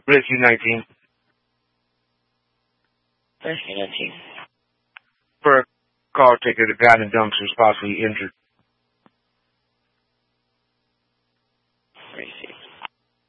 Rescue 19. Rescue 19. For a call taker, the guy in the dumpster is possibly injured. Let me see.